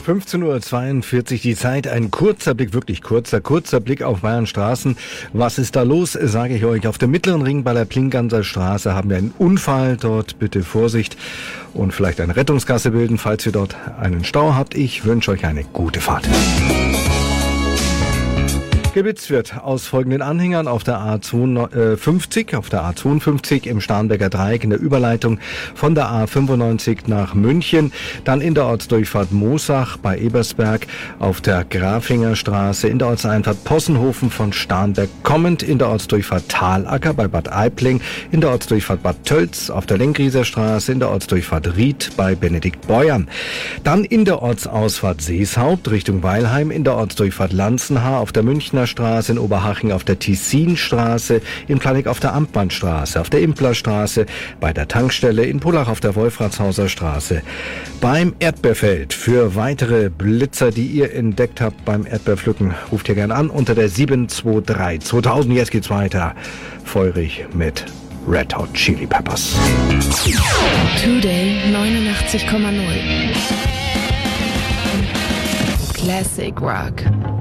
15:42 Uhr die Zeit, ein kurzer Blick, wirklich kurzer Blick auf Bayern Straßen. Was ist da los, sage ich euch. Auf dem Mittleren Ring bei der Plinganser Straße haben wir einen Unfall. Dort bitte Vorsicht und vielleicht eine Rettungsgasse bilden, falls ihr dort einen Stau habt. Ich wünsche euch eine gute Fahrt. Geblitzt wird aus folgenden Anhängern auf der A52 im Starnberger Dreieck in der Überleitung von der A95 nach München, dann in der Ortsdurchfahrt Moosach bei Ebersberg, auf der Grafinger Straße, in der Ortseinfahrt Possenhofen von Starnberg kommend, in der Ortsdurchfahrt Talacker bei Bad Aibling, in der Ortsdurchfahrt Bad Tölz, auf der Lenkrieser Straße, in der Ortsdurchfahrt Ried bei Benedikt Beuern. Dann in der Ortsausfahrt Seeshaupt Richtung Weilheim, in der Ortsdurchfahrt Lanzenhaar, auf der Münchner Straße, in Oberhaching auf der Tessinstraße, in Planegg auf der Amtmannstraße, auf der Implerstraße, bei der Tankstelle, in Pullach auf der Wolfratshauser Straße, beim Erdbeerfeld. Für weitere Blitzer, die ihr entdeckt habt beim Erdbeerpflücken, ruft ihr gerne an unter der 723 2000. Jetzt geht's weiter. Feurig mit Red Hot Chili Peppers. Today 89,0 Classic Rock.